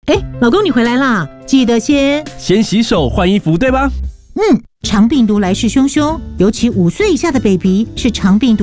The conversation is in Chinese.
哎，老公你回来啦，记得先洗手换衣服，对吧？ 肠病毒来势汹汹，尤其5岁以下的 baby 是肠病毒